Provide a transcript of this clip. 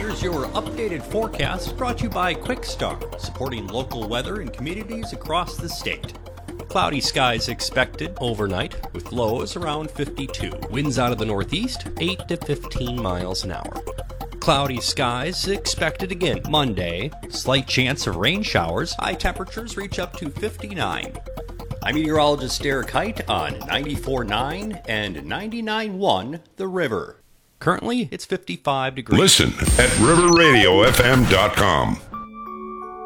here's your updated forecast brought to you by QuickStar, supporting local weather in communities across the state. Cloudy skies expected overnight with lows around 52. Winds out of the northeast, 8 to 15 miles an hour. Cloudy skies expected again Monday. Slight chance of rain showers. High temperatures reach up to 59. I'm meteorologist Derek Height on 94.9 and 99.1 The River. Currently, it's 55 degrees. Listen at riverradiofm.com.